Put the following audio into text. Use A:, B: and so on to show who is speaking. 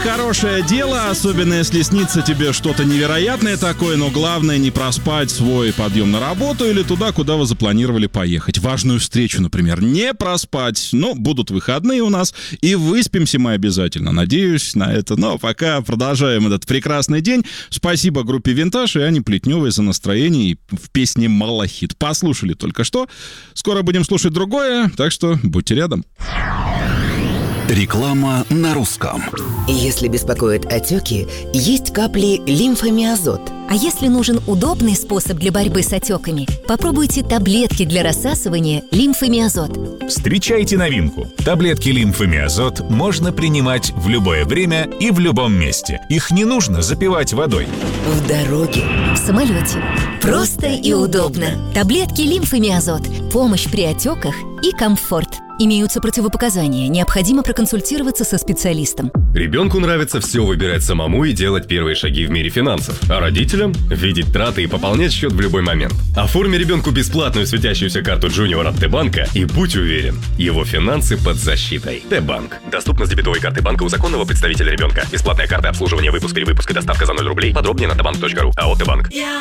A: хорошее дело, особенно если снится тебе что-то невероятное такое, но главное не проспать свой подъем на работу или туда, куда вы запланировали поехать. Важную встречу, например, не проспать. Но будут выходные у нас, и выспимся мы обязательно. Надеюсь на это. Но пока продолжаем этот прекрасный день. Спасибо группе «Винтаж» и Ане Плетневой за настроение в песне «Малахит». Послушали только что. Скоро будем слушать другое, так что будьте рядом.
B: Реклама на русском.
C: Если беспокоят отеки, есть капли лимфомиазот.
D: А если нужен удобный способ для борьбы с отеками, попробуйте таблетки для рассасывания лимфомиазот.
E: Встречайте новинку. Таблетки лимфомиазот можно принимать в любое время и в любом месте. Их не нужно запивать водой.
C: В дороге,
D: В самолете. Просто и удобно. Таблетки лимфомиазот. Помощь при отеках и комфорт. Имеются противопоказания. Необходимо проконсультироваться со специалистом.
F: Ребенку нравится все выбирать самому и делать первые шаги в мире финансов. А родителям – видеть траты и пополнять счет в любой момент. Оформи ребенку бесплатную светящуюся карту Junior от Т-банка и будь уверен, его финансы под защитой. Т-банк. Доступно с дебетовой карты банка у законного представителя ребенка. Бесплатная карта обслуживания, выпуск и доставка за 0 рублей. Подробнее на tbank.ru. АО Т-банк.